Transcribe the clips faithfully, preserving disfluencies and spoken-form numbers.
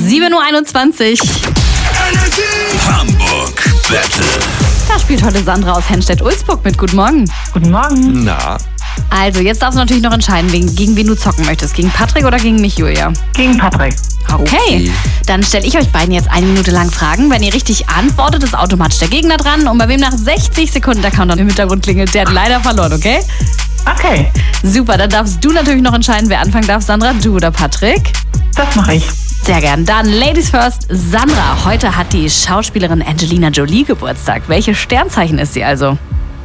sieben Uhr einundzwanzig. Hamburg Battle. Da spielt heute Sandra aus Henstedt-Ulzburg mit. Guten Morgen. Guten Morgen. Na, Also, jetzt darfst du natürlich noch entscheiden, wegen- gegen wen du zocken möchtest. Gegen Patrick oder gegen mich, Julia? Gegen Patrick. Okay. Okay. Dann stelle ich euch beiden jetzt eine Minute lang Fragen. Wenn ihr richtig antwortet, ist automatisch der Gegner dran. Und bei wem nach sechzig Sekunden der Countdown im Hintergrund klingelt, der hat leider verloren, okay? Okay, Super, dann darfst du natürlich noch entscheiden, wer anfangen darf. Sandra, du oder Patrick? das mache ich. Sehr gern. Dann Ladies first. Sandra, heute hat die Schauspielerin Angelina Jolie Geburtstag. Welches Sternzeichen ist sie also?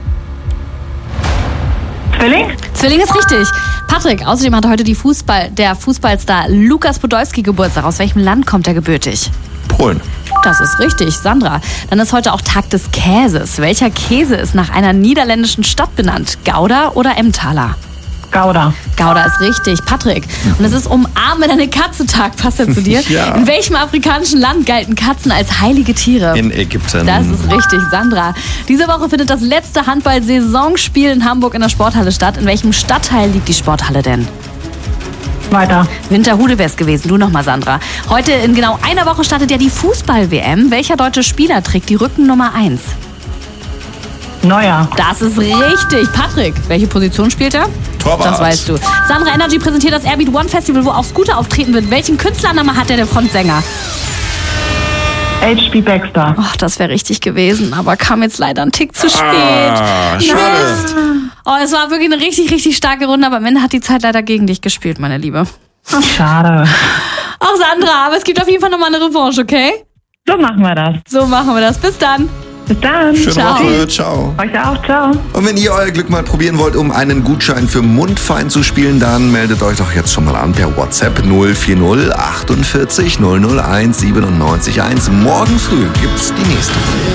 Zwilling? Zwilling ist richtig. Patrick, außerdem hat heute die Fußball, der Fußballstar Lukas Podolski Geburtstag. Aus welchem Land kommt er gebürtig? Polen. Das ist richtig, Sandra. Dann ist heute auch Tag des Käses. Welcher Käse ist nach einer niederländischen Stadt benannt? Gouda oder Emmentaler? Gouda. Gouda ist richtig. Patrick. Und es ist Umarme deine Katze Tag. Passt ja zu dir? Ja. In welchem afrikanischen Land galten Katzen als heilige Tiere? In Ägypten. Das ist richtig, Sandra. Diese Woche findet das letzte Handball-Saisonspiel in Hamburg in der Sporthalle statt. In welchem Stadtteil liegt die Sporthalle denn? Weiter. Winterhude wär's gewesen. Du nochmal, Sandra. Heute in genau einer Woche startet ja die Fußball-W M. Welcher deutsche Spieler trägt die Rückennummer eins? Neuer. Das ist richtig. Patrick, welche Position spielt er? Torwart. Das weißt du. Sandra Energy präsentiert das Airbeat One Festival, wo auch Scooter auftreten wird. Welchen Künstlernamen hat der, der Frontsänger? H P Baxter. Oh, das wäre richtig gewesen, aber kam jetzt leider ein Tick zu spät. Ah, schade. Mist. Oh, es war wirklich eine richtig, richtig starke Runde, aber am Ende hat die Zeit leider gegen dich gespielt, meine Liebe. Ach, schade. Auch Sandra, aber es gibt auf jeden Fall nochmal eine Revanche, okay? So machen wir das. So machen wir das. Bis dann. Bis dann. Schöne Ciao. Woche. Ciao. Euch auch. Ciao. Und wenn ihr euer Glück mal probieren wollt, um einen Gutschein für Mundfein zu spielen, dann meldet euch doch jetzt schon mal an per WhatsApp null vier null achtundvierzig null null eins siebenundneunzig eins. Morgen früh gibt's die nächste.